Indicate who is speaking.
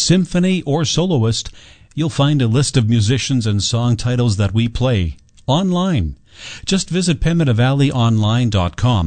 Speaker 1: symphony, or soloist, you'll find a list of musicians and song titles that we play online. Just visit PemidavalleyOnline.com